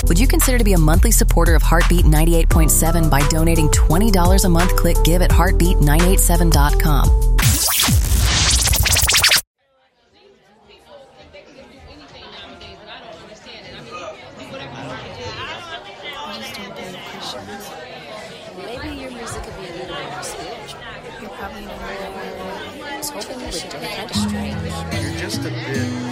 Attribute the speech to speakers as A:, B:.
A: Would you consider to be a monthly supporter of Heartbeat 98.7 by donating $20 a month? Click give at heartbeat987.com.
B: Maybe your music could be a little more spiritual. You're probably I was hoping you would do it kind of strange.
C: You're just a bit